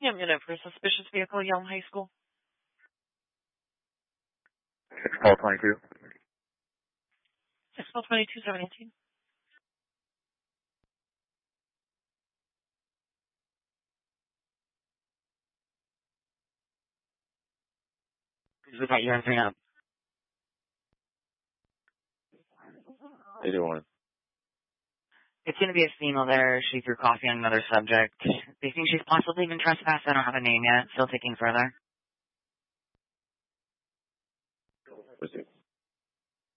Yeah, unit for suspicious vehicle, Yelm High School. 61222. 61222, 718. We got you answering up. 81. It's going to be a female there. She threw coffee on another subject. They think she's possibly been trespassed. I don't have a name yet. Still taking further.